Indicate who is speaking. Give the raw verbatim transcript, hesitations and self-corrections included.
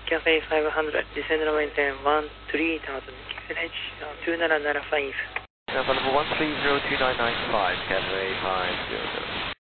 Speaker 1: Cafe five hundred, descend runway ten one three thousand, Q N H two nine nine five.
Speaker 2: Number one three zero two nine nine five, Cafe five hundred.